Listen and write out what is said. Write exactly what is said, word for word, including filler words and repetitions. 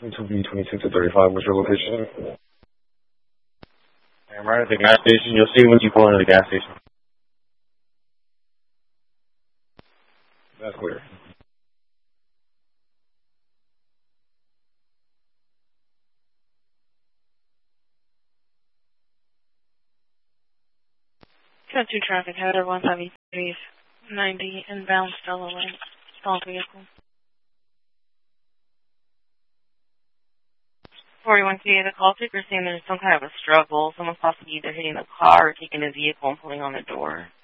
twenty-two B, twenty-six to thirty-five, what's your location? I'm right at the gas station. You'll see when you pull into the gas station. That's clear. Got two traffic header, one seventy-three ninety inbound Stella Lane. Stall vehicle. forty-one K, the call taker saying there's some kind of a struggle. Someone's possibly either hitting the car or taking the vehicle and pulling on the door.